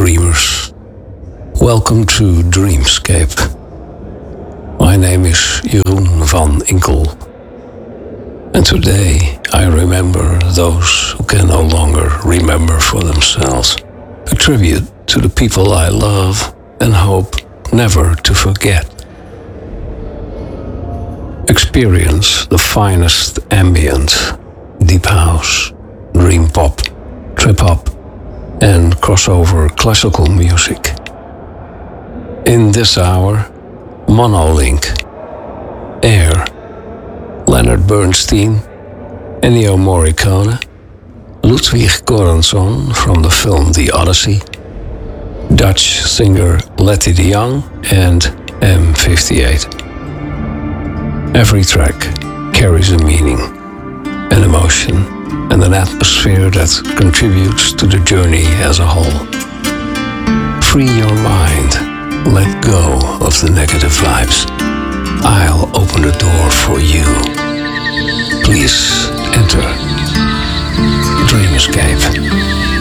dreamers. Welcome to Dreamscape. My name is Jeroen van Inkel. And today I remember those who can no longer remember for themselves. A tribute to the people I love and hope never to forget. Experience the finest ambient, deep house, dream pop, trip hop, and crossover classical music. In this hour, Monolink, Air, Leonard Bernstein, Ennio Morricone, Ludwig Göransson from the film The Odyssey, Dutch singer Letty de Jong, and M58. Every track carries a meaning, an emotion, and an atmosphere that contributes to the journey as a whole. Free your mind, let go of the negative vibes. I'll open the door for you. Please enter Dreamscape.